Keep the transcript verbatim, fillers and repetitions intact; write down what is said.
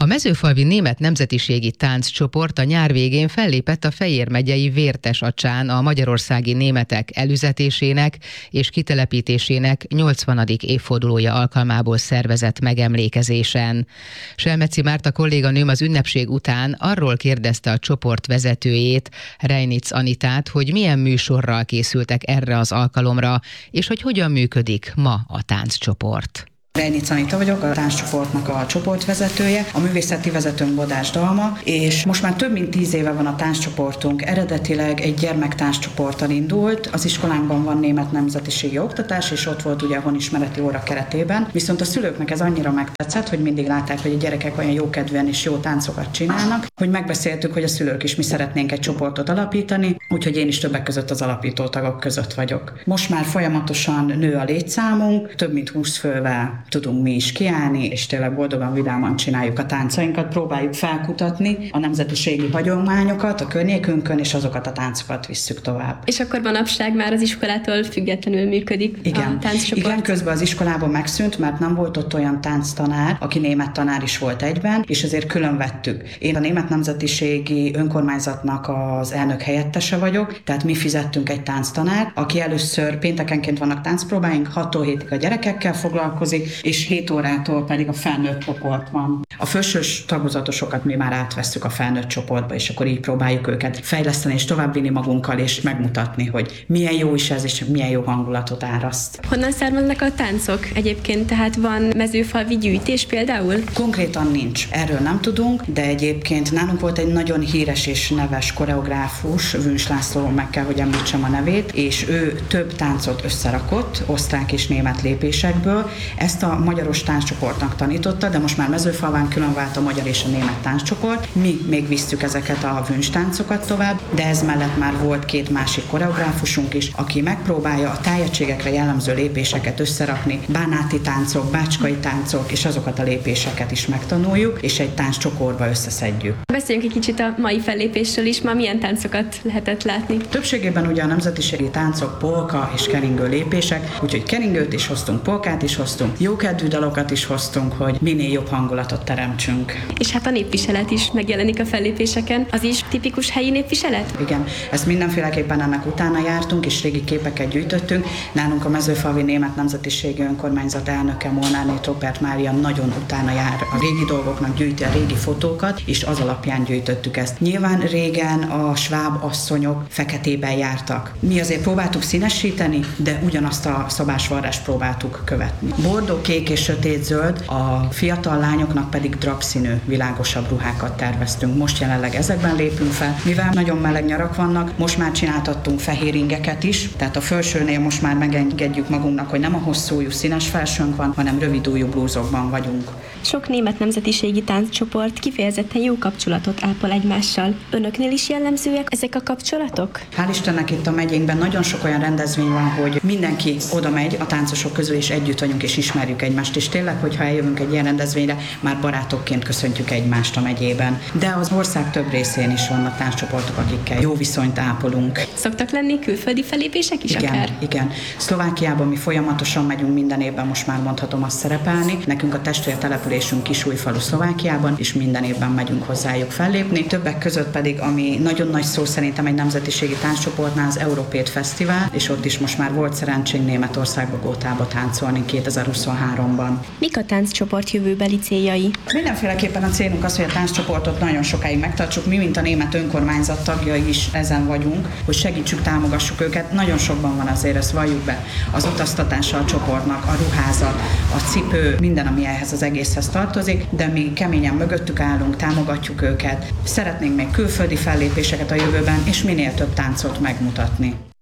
A mezőfalvi német nemzetiségi tánccsoport a nyár végén fellépett a Fejér megyei Vértesacsán a magyarországi németek elüzetésének és kitelepítésének nyolcvanadik évfordulója alkalmából szervezett megemlékezésen. Selmeci Márta kolléganőm az ünnepség után arról kérdezte a csoport vezetőjét, Reinitz Anitát, hogy milyen műsorral készültek erre az alkalomra, és hogy hogyan működik ma a tánccsoport. Reinitz Anita vagyok, a tánccsoportnak a csoportvezetője, a művészeti vezetőnk Bodás Dalma, és most már több mint tíz éve van a tánccsoportunk. Eredetileg egy gyermektánccsoporttal indult, az iskolánkban van német nemzetiségi oktatás, és ott volt ugye a honismereti óra keretében, viszont a szülőknek ez annyira megtetszett, hogy mindig látták, hogy a gyerekek olyan jókedvűen és jó táncokat csinálnak, hogy megbeszéltük, hogy a szülők is mi szeretnénk egy csoportot alapítani, úgyhogy én is többek között az alapító tagok között vagyok. Most már folyamatosan nő a létszámunk, több mint húsz fővel tudunk mi is kiállni, és tényleg boldogan, vidáman csináljuk a táncainkat, próbáljuk felkutatni a nemzetiségi hagyományokat a környékünkön, és azokat a táncokat visszük tovább. És akkor manapság már az iskolától függetlenül működik Igen. a tánccsoport? Igen, közben az iskolában megszűnt, mert nem volt ott olyan tánctanár, aki német tanár is volt egyben, és ezért külön vettük. Én a német nemzetiségi önkormányzatnak az elnök helyettese vagyok, tehát mi fizettünk egy tánctanár, aki először péntekenként vannak táncpróbáink, hattól hétig a gyerekekkel foglalkozik, és hét órától pedig a felnőtt csoport van. A felsős tagozatosokat mi már átvesszük a felnőtt csoportba, és akkor így próbáljuk őket fejleszteni és továbbvinni magunkkal, és megmutatni, hogy milyen jó is ez, és milyen jó hangulatot áraszt. Honnan származnak a táncok egyébként? Tehát van mezőfalvi gyűjtés például? Konkrétan nincs. Erről nem tudunk, de egyébként nálunk volt egy nagyon híres és neves koreográfus, Vüncs László, meg kell, hogy említsem a nevét, és ő több táncot összerakott, osztrák és német lépésekből. Ezt a magyaros tánccsoportnak tanította, de most már Mezőfalván külön vált a magyar és a német tánccsoport. Mi még visszük ezeket a Wünsch táncokat tovább, de ez mellett már volt két másik koreográfusunk is, aki megpróbálja a tájegységekre jellemző lépéseket összerakni, bánáti táncok, bácskai táncok, és azokat a lépéseket is megtanuljuk, és egy tánccsoportba összeszedjük. Beszéljünk egy kicsit a mai fellépésről is, ma milyen táncokat lehetett látni? Többségében ugye a nemzetiségi táncok, polka és keringő lépések, úgyhogy keringőt is hoztunk, polkát is hoztunk, jókedvű dalokat is hoztunk, hogy minél jobb hangulatot teremtsünk. És hát a népviselet is megjelenik a fellépéseken. Az is tipikus helyi népviselet? Igen, ezt mindenféleképpen ennek utána jártunk, és régi képeket gyűjtöttünk. Nálunk a Mezőfalvi Német Nemzetiségi Önkormányzat elnöke Molnárné Topert Mária nagyon utána jár a régi dolgoknak, gyűjti a régi fotókat, és az alapján gyűjtöttük ezt. Nyilván régen a sváb asszonyok feketében jártak. Mi azért próbáltuk színesíteni, de ugyanazt a szabásvarrást próbáltuk követni. Bordó, kék és sötétzöld, a fiatal lányoknak pedig drapszínű, világosabb ruhákat terveztünk. Most jelenleg ezekben lépünk fel. Mivel nagyon meleg nyarak vannak, most már csináltattunk fehér ingeket is, tehát a felsőnél most már megengedjük magunknak, hogy nem a hosszújú színes felsőnk van, hanem rövidújú blúzokban vagyunk. Sok német nemzetiségi tánccsoport kifejezetten jó kapcsolatot ápol egymással. Önöknél is jellemzőek ezek a kapcsolatok? Hál' Istennek itt a megyénkben nagyon sok olyan rendezvény van, hogy mindenki oda megy a táncosok közül, és együtt vagyunk, és ismerjük egymást, és tényleg, hogyha eljövünk egy ilyen rendezvényre, már barátokként köszöntjük egymást a megyében. De az ország több részén is vannak tánccsoportok, akikkel jó viszonyt ápolunk. Szoktak lenni külföldi fellépések is igen, akár? Igen, Szlovákiában mi folyamatosan megyünk minden évben, most már mondhatom azt szerepelni. Nekünk a testvértelepülésünk Kisújfalu Szlovákiában, és minden évben megyünk hozzájuk fellépni. Többek között pedig, ami nagyon nagy szó szerintem egy nemzetiségi tánccsoportnál, az Európét Fesztivál, és ott is most már volt szerencsénk Németországba, Gótába táncolni kétezer-huszonháromban. Mik a tánccsoport jövőbeli céljai? Mindenféleképpen a célunk az, hogy a tánccsoportot nagyon sokáig megtartsuk. Mi, mint a német önkormányzat tagjai is ezen vagyunk, hogy segítsük, támogassuk őket. Nagyon sokban van azért, ezt valljuk be. Az utaztatása a csoportnak, a ruházat, a cipő, minden, ami ehhez az egészhez tartozik, de mi keményen mögöttük állunk, támogatjuk őket. Szeretnénk még külföldi fellépéseket a jövőben, és minél több táncot megmutatni.